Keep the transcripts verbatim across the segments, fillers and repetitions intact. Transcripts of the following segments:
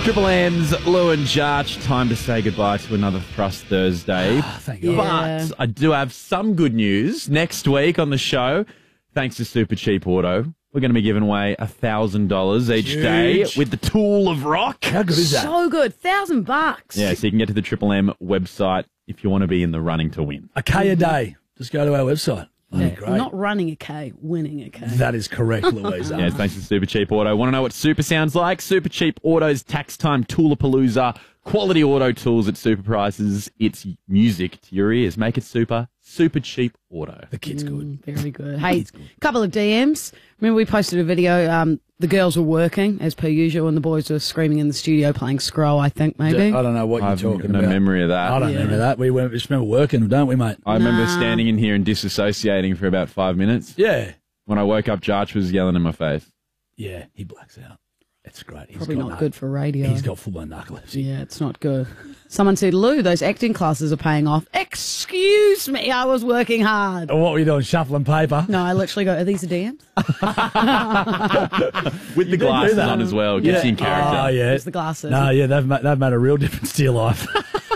Triple M's Lou and Jarch. Time to say goodbye to another Thrust Thursday. Oh, thank God. But I do have some good news. Next week on the show, thanks to Super Cheap Auto, we're going to be giving away one thousand dollars each Huge. day with the Tool of Rock. How good is that? So good. Thousand bucks. Yeah, so you can get to the Triple M website if you want to be in the running to win. A K a day. Just go to our website. That'd be Yeah, great. not running a K, winning a K. That is correct, Louisa. Yeah, it's thanks to Super Cheap Auto. Want to know what super sounds like? Super Cheap Auto's Tax Time Toolapalooza. Quality auto tools at super prices. It's music to your ears. Make it super. Super Cheap Auto. The kid's good. Very good. Hey, a couple of D Ms. Remember we posted a video, um, the girls were working, as per usual, and the boys were screaming in the studio playing Scroll, I think, maybe. I don't know what I you're have talking no about. memory of that. I don't Yeah. remember that. We went, just remember working, don't we, mate? I remember Nah. standing in here and disassociating for about five minutes. Yeah. When I woke up, Jarch was yelling in my face. Yeah, he blacks out. It's great. He's Probably got not good for radio. He's got full-blown narcolepsy. Yeah, it's not good. Someone said, Lou, those acting classes are paying off. Excuse me, I was working hard. What were you doing, shuffling paper? No, I literally go, are these the D Ms? With the do glasses that. on as well. Gets you in character. Oh, yeah. It's the glasses. No, yeah, they've, ma- they've made a real difference to your life.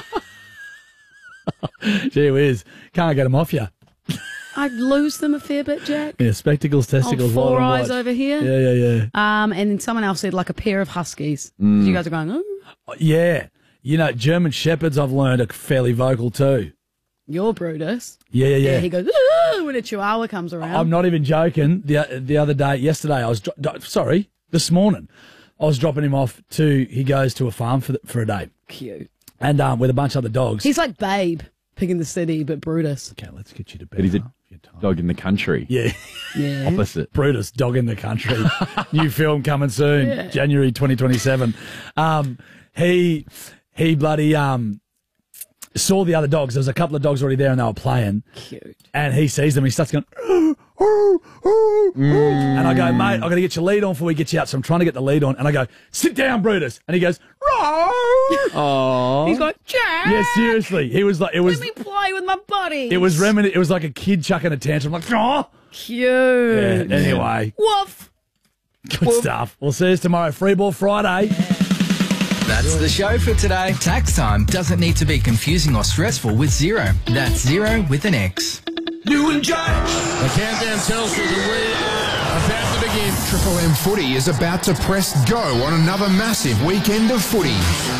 Gee whiz. Can't get them off you. I lose them a fair bit, Jack. Yeah, spectacles, testicles, Old four light on eyes watch. over here. Yeah, yeah, yeah. Um, and then someone else said like a pair of huskies. Mm. You guys are going, oh, Oh, yeah. You know, German Shepherds, I've learned, are fairly vocal too. you're Brutus. Yeah, yeah, yeah. Yeah, he goes, "Ah," when a chihuahua comes around. I'm not even joking. The the other day, yesterday, I was dro- do- sorry, this morning, I was dropping him off to. He goes to a farm for the, for a day, Cute. and um, with a bunch of other dogs. He's like Babe, Pig in the City, but Brutus. Okay, let's get you to bed. But he's a huh? You're tired. dog in the country. Yeah, Yeah. Opposite. Brutus, dog in the country. New film coming soon, Yeah. January twenty twenty-seven. Um, he he bloody um saw the other dogs. There was a couple of dogs already there, and they were playing. Cute. And he sees them. He starts going, "Ooh, ooh, ooh, ooh." And I go, mate, I've got to get your lead on before we get you out. So I'm trying to get the lead on. And I go, sit down, Brutus. And he goes, roar. Oh. He's going, Jack, Yeah, seriously. He was like, it was, let me play with my buddies. it was reminiscent. It was like a kid chucking a tantrum. Like, oh. Cute. Yeah, anyway, Woof. good stuff. We'll see you tomorrow. Free Ball Friday. That's the show for today. Tax time doesn't need to be confusing or stressful with Zero. That's Zero with an X. Lou and Jarch. The countdown tells us that we are about to begin. Triple M Footy is about to press go on another massive weekend of footy.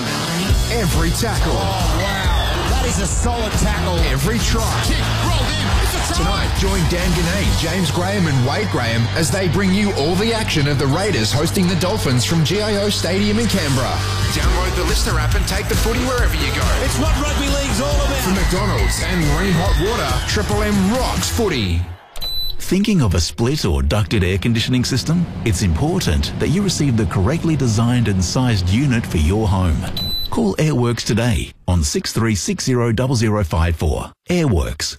Every tackle. Oh, wow. That is a solid tackle. Every try. Kick, rolled in. It's a try. Tonight, join Dan Ganay, James Graham and Wade Graham as they bring you all the action of the Raiders hosting the Dolphins from G I O Stadium in Canberra. Download the Listener app and take the footy wherever you go. It's what rugby league's all about. From McDonald's and Green Hot Water, Triple M rocks footy. Thinking of a split or ducted air conditioning system? It's important that you receive the correctly designed and sized unit for your home. Call Airworks today on six three six zero zero zero five four. Airworks.